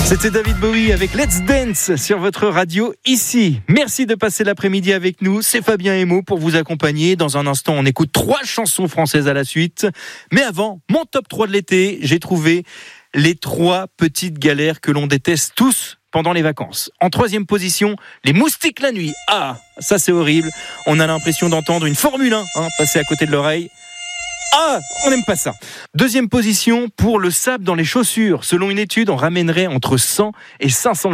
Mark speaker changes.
Speaker 1: C'était David Bowie avec Let's Dance sur votre radio ici. Merci de passer l'après-midi avec nous. C'est Fabien Emo pour vous accompagner. Dans un instant, on écoute 3 chansons françaises à la suite. Mais avant, mon top 3 de l'été, j'ai trouvé les 3 petites galères que l'on déteste tous pendant les vacances. En 3e position, les moustiques la nuit. Ah, ça c'est horrible. On a l'impression d'entendre une Formule 1 passer à côté de l'oreille. Ah, on n'aime pas ça. 2e position pour le sable dans les chaussures. Selon une étude, on ramènerait entre 100 et 500